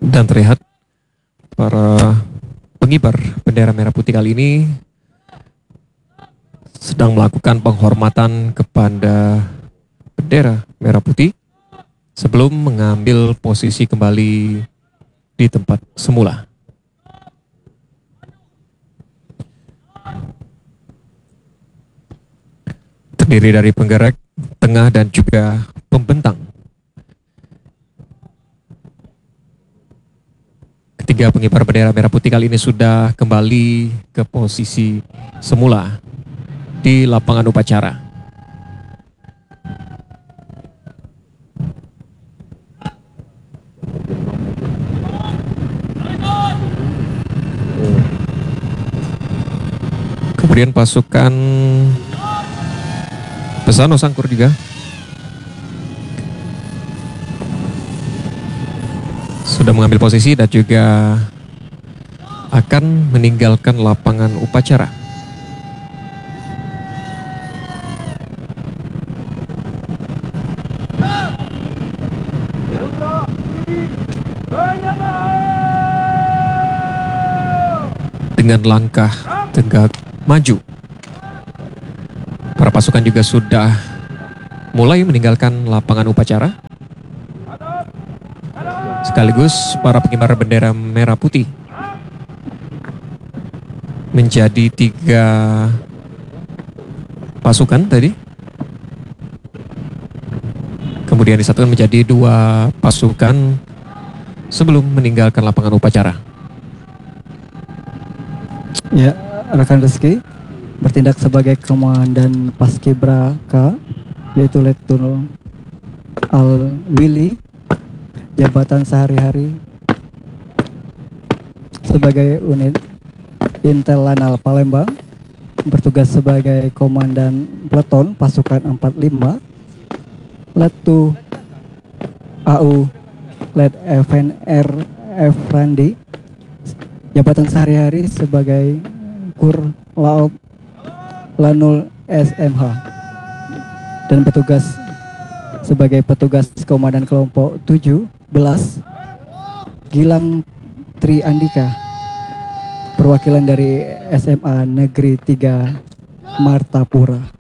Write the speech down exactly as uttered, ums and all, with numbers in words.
Dan terlihat para pengibar bendera merah putih kali ini sedang melakukan penghormatan kepada bendera merah putih sebelum mengambil posisi kembali di tempat semula. Terdiri dari penggerak, tengah, dan juga pembentang. Ketiga pengibar bendera merah putih kali ini sudah kembali ke posisi semula di lapangan upacara. Kemudian pasukan Pesano Sangkur juga sudah mengambil posisi dan juga akan meninggalkan lapangan upacara. Dengan langkah tegak maju, para pasukan juga sudah mulai meninggalkan lapangan upacara. Sekaligus para pengibar bendera merah putih menjadi tiga pasukan tadi. Kemudian disatukan menjadi dua pasukan sebelum meninggalkan lapangan upacara. Ya, rekan Rizky bertindak sebagai komandan Paskibraka, yaitu Letnan Al Willy, jabatan sehari-hari sebagai unit Intel Lanal Palembang, bertugas sebagai komandan peleton pasukan empat puluh lima, Letu A U Let Evan R. Efrandi, jabatan sehari-hari sebagai Kur Laop Lanul S M H, dan petugas sebagai petugas komandan kelompok tujuh belas Gilang Tri Andika, perwakilan dari S M A Negeri tiga Martapura.